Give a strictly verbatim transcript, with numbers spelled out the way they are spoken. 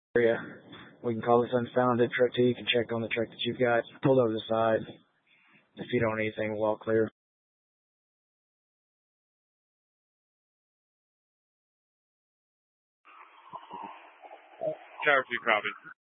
area. We can call this unfounded. Truck T, you can check on the truck that you've got. Pulled over the side. If you don't need anything, walk clear. Tower two, copy.